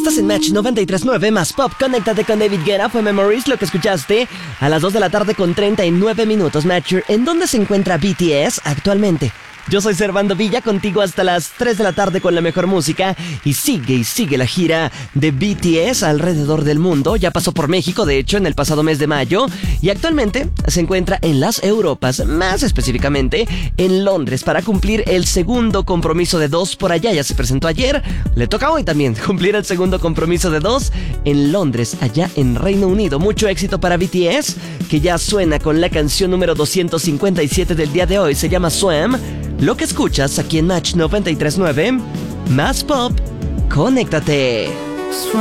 Estás en Match 93.9 más Pop. Conéctate con David Guetta. Fue Memories lo que escuchaste a las 2 de la tarde con 39 minutos. Matcher, ¿en dónde se encuentra BTS actualmente? Yo soy Servando Villa, contigo hasta las 3 de la tarde con la mejor música. Y sigue la gira de BTS alrededor del mundo. Ya pasó por México, de hecho, en el pasado mes de mayo. Y actualmente se encuentra en las Europas, más específicamente en Londres, para cumplir el segundo compromiso de 2 por allá. Ya se presentó ayer, le toca hoy también cumplir el segundo compromiso de 2 en Londres, allá en Reino Unido. Mucho éxito para BTS, que ya suena con la canción número 257 del día de hoy. Se llama Swam. Lo que escuchas aquí en Match 93.9 más Pop. Conéctate.